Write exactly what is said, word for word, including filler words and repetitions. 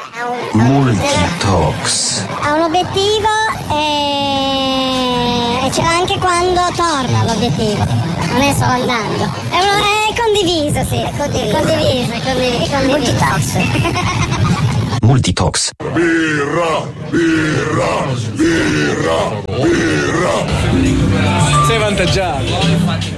Multitox. Ha un obiettivo e... e c'è anche quando torna l'obiettivo, non è solo andando. È, uno... è condiviso, sì, è condiviso, condiviso, è condiviso. È condiviso. Multitox. Multitox. Birra, birra, birra, birra. Sei avvantaggiato.